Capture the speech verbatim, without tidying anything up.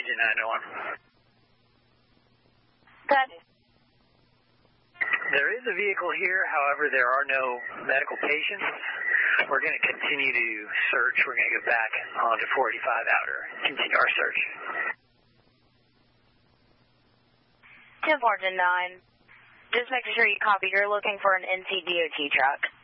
engine nine one. Good. There is a vehicle here, however, there are no medical patients. We're going to continue to search. We're going to go back onto four eighty-five outer, continue our search. ten four nine. Just making sure you copy. You're looking for an N C D O T truck.